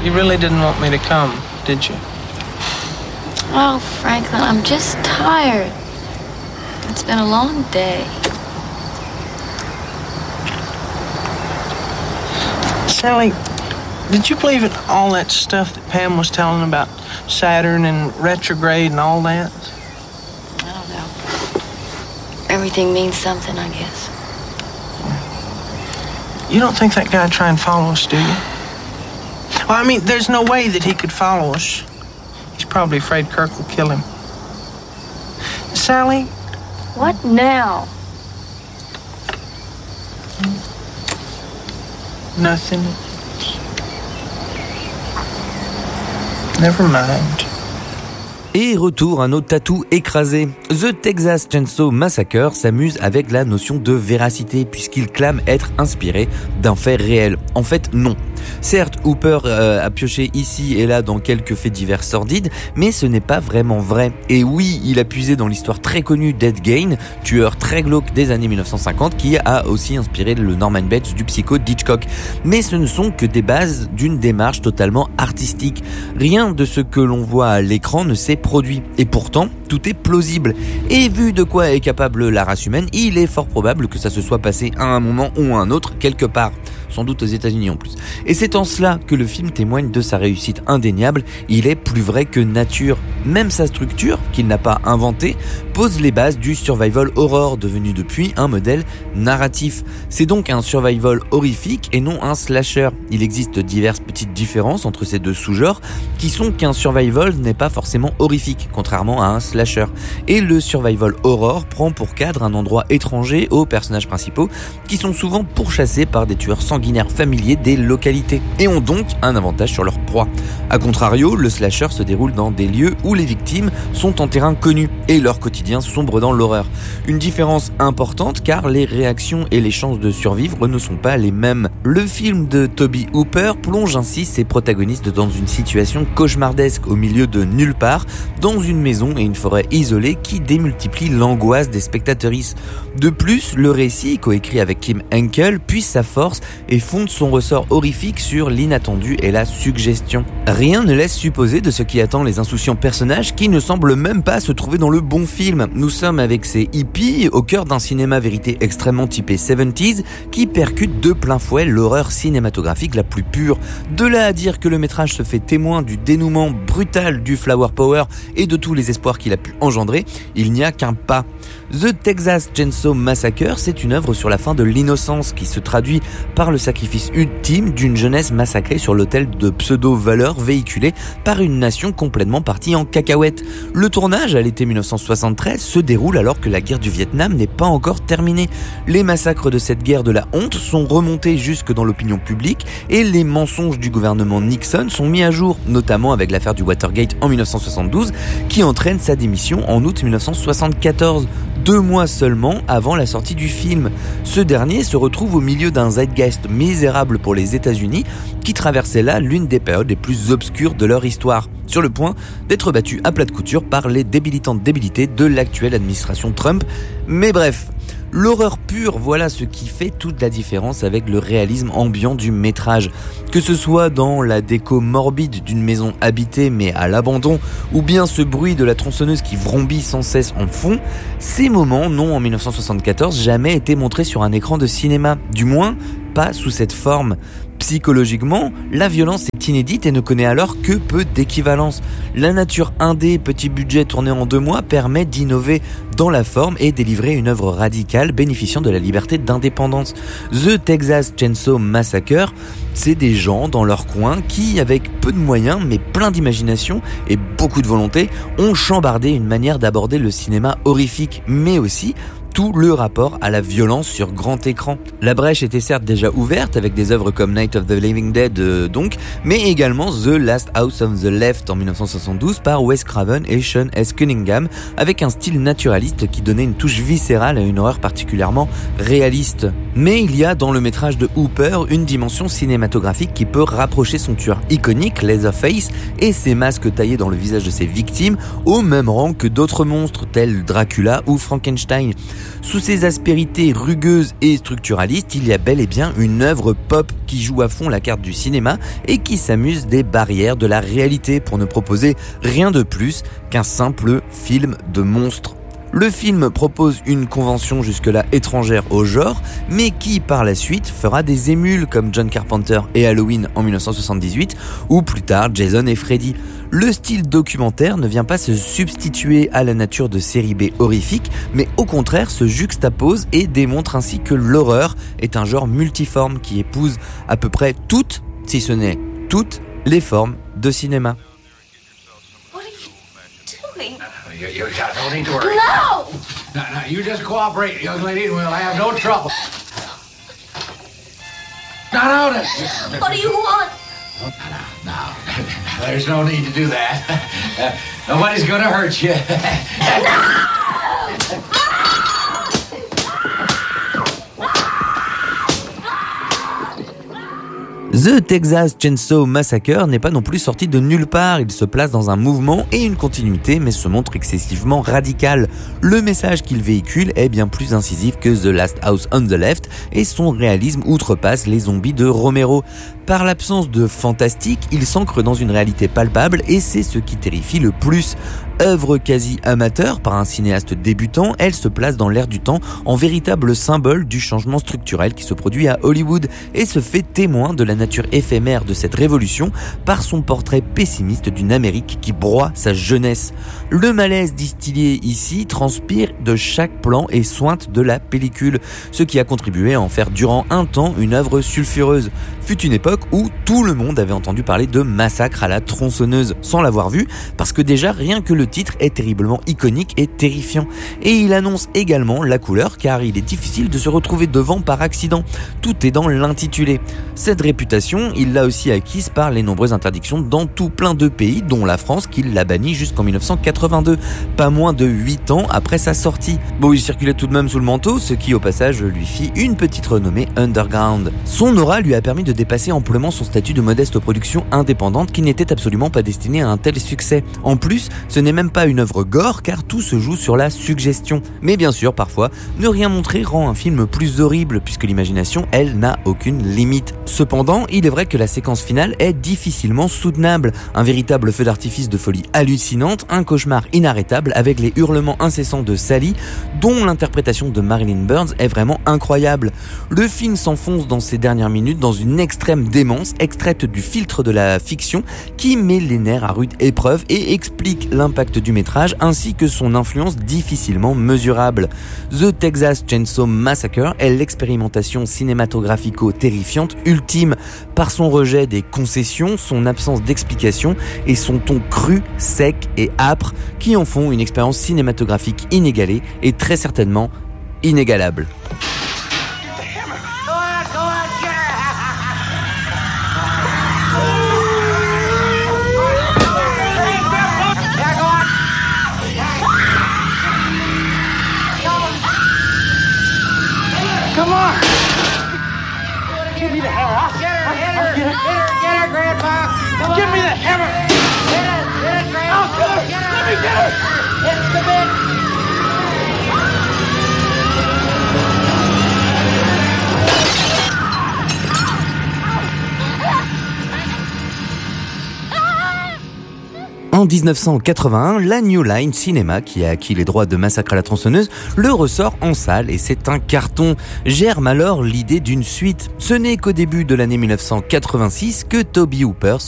You really didn't want me to come, did you? Oh, Franklin, I'm just tired. It's been a long day. Sally, did you believe in all that stuff that Pam was telling about Saturn and retrograde and all that? I don't know. Everything means something, I guess. You don't think that guy'd try and follow us, do you? Well, I mean, there's no way that he could follow us. He's probably afraid Kirk will kill him. Sally? What now? Nothing. Never mind. Et retour à nos tatous écrasés. The Texas Chainsaw Massacre s'amuse avec la notion de véracité puisqu'il clame être inspiré d'un fait réel. En fait, non. Certes, Hooper a pioché ici et là dans quelques faits divers sordides, mais ce n'est pas vraiment vrai. Et oui, il a puisé dans l'histoire très connue d'Ed Gein, tueur très glauque des années 1950, qui a aussi inspiré le Norman Bates du Psycho d'Hitchcock. Mais ce ne sont que des bases d'une démarche totalement artistique. Rien de ce que l'on voit à l'écran ne s'est produit. Et pourtant, tout est plausible. Et vu de quoi est capable la race humaine, il est fort probable que ça se soit passé à un moment ou à un autre quelque part. Sans doute aux États-Unis en plus. Et c'est en cela que le film témoigne de sa réussite indéniable. Il est plus vrai que nature. Même sa structure, qu'il n'a pas inventée, pose les bases du survival horror, devenu depuis un modèle narratif. C'est donc un survival horrifique et non un slasher. Il existe diverses petites différences entre ces deux sous-genres, qui sont qu'un survival n'est pas forcément horrifique, contrairement à un slasher. Et le survival horror prend pour cadre un endroit étranger aux personnages principaux, qui sont souvent pourchassés par des tueurs sanguinaires familiers des localités et ont donc un avantage sur leur proie. A contrario, le slasher se déroule dans des lieux où les victimes sont en terrain connu et leur quotidien sombre dans l'horreur. Une différence importante car les réactions et les chances de survivre ne sont pas les mêmes. Le film de Tobe Hooper plonge ainsi ses protagonistes dans une situation cauchemardesque au milieu de nulle part, dans une maison et une forêt isolée qui démultiplient l'angoisse des spectateuristes. De plus, le récit, coécrit avec Kim Henkel, puise sa force et fonde son ressort horrifique sur l'inattendu et la suggestion. Rien ne laisse supposer de ce qui attend les insouciants personnages qui ne semblent même pas se trouver dans le bon film. Nous sommes avec ces hippies au cœur d'un cinéma vérité extrêmement typé 70s qui percute de plein fouet l'horreur cinématographique la plus pure. De là à dire que le métrage se fait témoin du dénouement brutal du Flower Power et de tous les espoirs qu'il a pu engendrer, il n'y a qu'un pas. The Texas Chainsaw Massacre, c'est une œuvre sur la fin de l'innocence qui se traduit par le sacrifice ultime d'une jeunesse massacrée sur l'autel de pseudo-valeurs véhiculées par une nation complètement partie en cacahuète. Le tournage, à l'été 1973, se déroule alors que la guerre du Vietnam n'est pas encore terminée. Les massacres de cette guerre de la honte sont remontés jusque dans l'opinion publique et les mensonges du gouvernement Nixon sont mis à jour, notamment avec l'affaire du Watergate en 1972 qui entraîne sa démission en août 1974. 2 mois seulement avant la sortie du film. Ce dernier se retrouve au milieu d'un zeitgeist misérable pour les États-Unis qui traversait là l'une des périodes les plus obscures de leur histoire, sur le point d'être battu à plat de couture par les débilitantes débilités de l'actuelle administration Trump. Mais bref, l'horreur pure, voilà ce qui fait toute la différence avec le réalisme ambiant du métrage. Que ce soit dans la déco morbide d'une maison habitée mais à l'abandon, ou bien ce bruit de la tronçonneuse qui vrombit sans cesse en fond, ces moments n'ont en 1974 jamais été montrés sur un écran de cinéma, du moins pas sous cette forme. Psychologiquement, la violence est inédite et ne connaît alors que peu d'équivalence. La nature indé, petit budget tourné en 2 mois, permet d'innover dans la forme et délivrer une œuvre radicale bénéficiant de la liberté d'indépendance. The Texas Chainsaw Massacre, c'est des gens dans leur coin qui, avec peu de moyens mais plein d'imagination et beaucoup de volonté, ont chambardé une manière d'aborder le cinéma horrifique, mais aussi tout le rapport à la violence sur grand écran. La brèche était certes déjà ouverte avec des œuvres comme Night of the Living Dead mais également The Last House on the Left en 1972 par Wes Craven et Sean S. Cunningham avec un style naturaliste qui donnait une touche viscérale à une horreur particulièrement réaliste. Mais il y a dans le métrage de Hooper une dimension cinématographique qui peut rapprocher son tueur iconique, Leatherface, et ses masques taillés dans le visage de ses victimes au même rang que d'autres monstres tels Dracula ou Frankenstein. Sous ses aspérités rugueuses et structuralistes, il y a bel et bien une œuvre pop qui joue à fond la carte du cinéma et qui s'amuse des barrières de la réalité pour ne proposer rien de plus qu'un simple film de monstre. Le film propose une convention jusque-là étrangère au genre, mais qui par la suite fera des émules comme John Carpenter et Halloween en 1978, ou plus tard Jason et Freddy. Le style documentaire ne vient pas se substituer à la nature de série B horrifique, mais au contraire se juxtapose et démontre ainsi que l'horreur est un genre multiforme qui épouse à peu près toutes, si ce n'est toutes, les formes de cinéma. You don't need to worry. No! No, you just cooperate, young lady, and we'll have no trouble. Now, notice. What do you want? No, there's no need to do that. Nobody's gonna hurt you. The Texas Chainsaw Massacre n'est pas non plus sorti de nulle part, il se place dans un mouvement et une continuité mais se montre excessivement radical. Le message qu'il véhicule est bien plus incisif que The Last House on the Left et son réalisme outrepasse les zombies de Romero. Par l'absence de fantastique, il s'ancre dans une réalité palpable et c'est ce qui terrifie le plus. Œuvre quasi amateur par un cinéaste débutant, elle se place dans l'air du temps en véritable symbole du changement structurel qui se produit à Hollywood et se fait témoin de la nature éphémère de cette révolution par son portrait pessimiste d'une Amérique qui broie sa jeunesse. Le malaise distillé ici transpire de chaque plan et sointe de la pellicule, ce qui a contribué à en faire durant un temps une œuvre sulfureuse. Fut une époque où tout le monde avait entendu parler de Massacre à la tronçonneuse sans l'avoir vu, parce que déjà rien que le titre est terriblement iconique et terrifiant. Et il annonce également la couleur car il est difficile de se retrouver devant par accident. Tout est dans l'intitulé. Cette réputation, il l'a aussi acquise par les nombreuses interdictions dans tout plein de pays, dont la France qui l'a banni jusqu'en 1982, pas moins de 8 ans après sa sortie. Bon, il circulait tout de même sous le manteau, ce qui au passage lui fit une petite renommée underground. Son aura lui a permis de dépasser amplement son statut de modeste production indépendante qui n'était absolument pas destinée à un tel succès. En plus, ce n'est même pas une œuvre gore car tout se joue sur la suggestion. Mais bien sûr, parfois, ne rien montrer rend un film plus horrible puisque l'imagination, elle, n'a aucune limite. Cependant, il est vrai que la séquence finale est difficilement soutenable. Un véritable feu d'artifice de folie hallucinante, un cauchemar inarrêtable avec les hurlements incessants de Sally, dont l'interprétation de Marilyn Burns est vraiment incroyable. Le film s'enfonce dans ses dernières minutes dans une extrême démence extraite du filtre de la fiction qui met les nerfs à rude épreuve et explique l'impact du métrage ainsi que son influence difficilement mesurable. The Texas Chainsaw Massacre est l'expérimentation cinématographico-terrifiante ultime par son rejet des concessions, son absence d'explication et son ton cru, sec et âpre qui en font une expérience cinématographique inégalée et très certainement inégalable. Come on! Give me the hammer. I'll get her. Get her, Grandpa. Give me the hammer. Get her, Grandpa. I'll kill her. Let me get her. It's the bitch. En 1981, la New Line Cinema, qui a acquis les droits de Massacre à la tronçonneuse, le ressort en salle et c'est un carton. Germe alors l'idée d'une suite. Ce n'est qu'au début de l'année 1986 que Tobe Hooper